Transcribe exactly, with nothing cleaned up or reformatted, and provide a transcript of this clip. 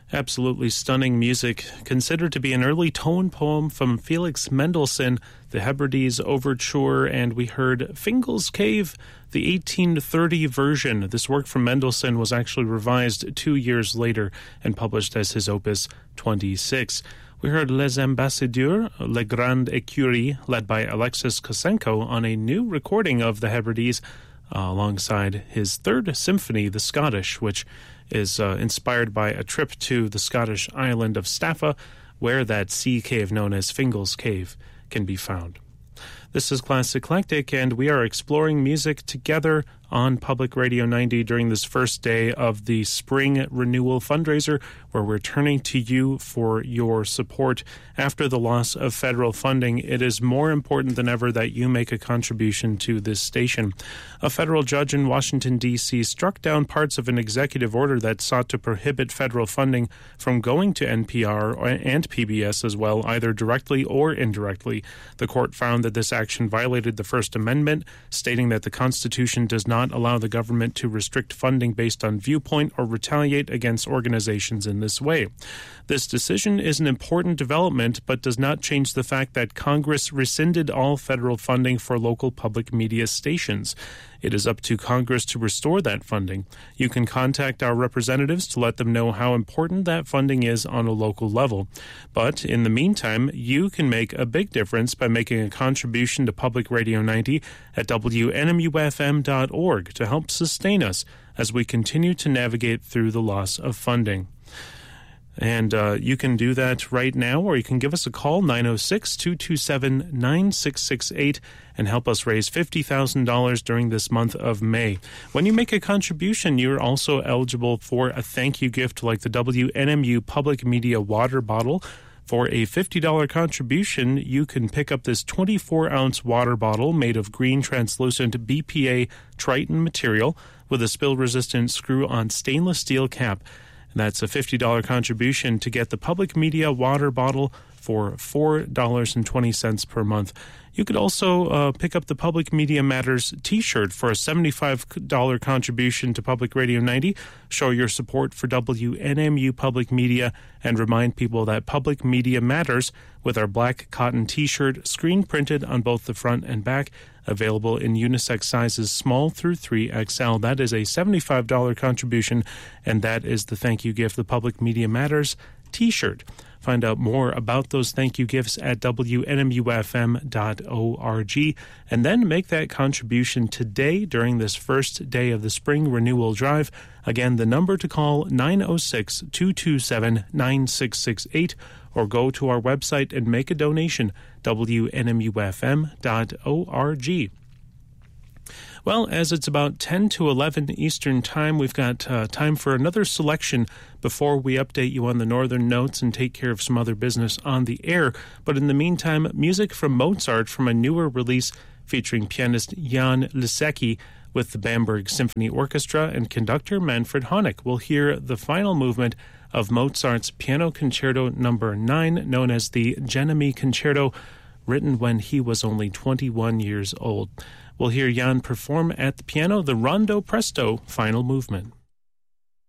Absolutely stunning music, considered to be an early tone poem from Felix Mendelssohn, the Hebrides Overture, and we heard Fingal's Cave, the eighteen thirty version. This work from Mendelssohn was actually revised two years later and published as his Opus twenty-six. We heard Les Ambassadeurs, Le Grande Écurie, led by Alexis Kosenko on a new recording of the Hebrides uh, alongside his third symphony, the Scottish, which is uh, inspired by a trip to the Scottish island of Staffa, where that sea cave known as Fingal's Cave can be found. This is Classic Eclectic, and we are exploring music together on Public Radio ninety during this first day of the Spring Renewal fundraiser, where we're turning to you for your support. After the loss of federal funding, it is more important than ever that you make a contribution to this station. A federal judge in Washington, D C struck down parts of an executive order that sought to prohibit federal funding from going to N P R and P B S as well, either directly or indirectly. The court found that this action violated the First Amendment, stating that the Constitution does not allow the government to restrict funding based on viewpoint or retaliate against organizations in this way. This decision is an important development, but does not change the fact that Congress rescinded all federal funding for local public media stations. It is up to Congress to restore that funding. You can contact our representatives to let them know how important that funding is on a local level. But in the meantime, you can make a big difference by making a contribution to Public Radio ninety at W N M U F M dot org to help sustain us as we continue to navigate through the loss of funding. And uh, you can do that right now, or you can give us a call, nine oh six, two two seven, nine six six eight, and help us raise fifty thousand dollars during this month of May. When you make a contribution, you're also eligible for a thank you gift like the W N M U Public Media Water Bottle. For a fifty dollars contribution, you can pick up this twenty-four ounce water bottle made of green translucent B P A Triton material with a spill-resistant screw-on stainless steel cap. That's a fifty dollars contribution to get the Public Media Water Bottle for four dollars and twenty cents per month. You could also uh, pick up the Public Media Matters t-shirt for a seventy-five dollars contribution to Public Radio ninety. Show your support for W N M U Public Media and remind people that Public Media Matters with our black cotton t-shirt, screen printed on both the front and back, available in unisex sizes small through three X L. That is a seventy-five dollars contribution, and that is the thank you gift, the Public Media Matters t-shirt. Find out more about those thank you gifts at W N M U F M dot org, and then make that contribution today during this first day of the Spring Renewal Drive. Again, the number to call, nine oh six, two two seven, nine six six eight, or go to our website and make a donation, W N M U F M dot org. Well, as it's about ten to eleven Eastern Time, we've got uh, time for another selection before we update you on the Northern Notes and take care of some other business on the air. But in the meantime, music from Mozart from a newer release featuring pianist Jan Lisecki with the Bamberg Symphony Orchestra and conductor Manfred Honeck. We'll hear the final movement of Mozart's Piano Concerto number nine, known as the Genemi Concerto, written when he was only twenty-one years old. We'll hear Jan perform at the piano the Rondo Presto final movement.